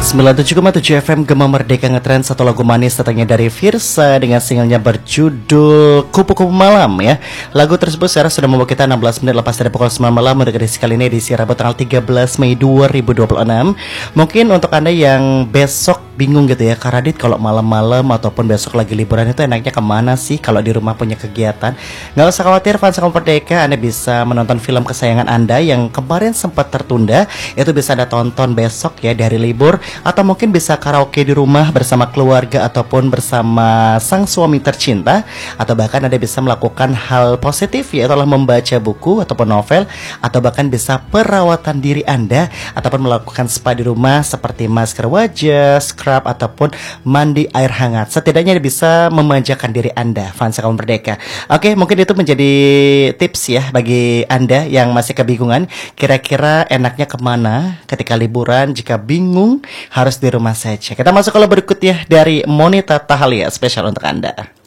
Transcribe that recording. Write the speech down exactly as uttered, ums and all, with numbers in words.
sembilan puluh tujuh koma tujuh F M Gema Merdeka ngetrend satu lagu manis datangnya dari Virsa dengan singlenya berjudul Kupu-Kupu Malam ya. Lagu tersebut sekarang sudah membawa kita enam belas menit lepas dari pukul sembilan malam mendekati kali ini edisi Rabu tanggal tiga belas Mei dua ribu dua puluh enam. Mungkin untuk Anda yang besok bingung gitu ya, Kak Radit kalau malam-malam ataupun besok lagi liburan itu enaknya kemana sih kalau di rumah punya kegiatan? Nggak usah khawatir fans Gema Merdeka, Anda bisa menonton film kesayangan Anda yang kemarin sempat tertunda. Itu bisa Anda tonton besok ya dari libur, atau mungkin bisa karaoke di rumah bersama keluarga ataupun bersama sang suami tercinta, atau bahkan Anda bisa melakukan hal positif yaitu membaca buku ataupun novel, atau bahkan bisa perawatan diri Anda ataupun melakukan spa di rumah seperti masker wajah, scrub ataupun mandi air hangat. Setidaknya bisa memanjakan diri Anda fans Gema Merdeka. Oke, mungkin itu menjadi tips ya bagi Anda yang masih kebingungan kira-kira enaknya kemana ketika liburan. Jika bingung, harus di rumah saja. Kita masuk ke lagu berikut ya dari Monita Tahalia, spesial untuk Anda.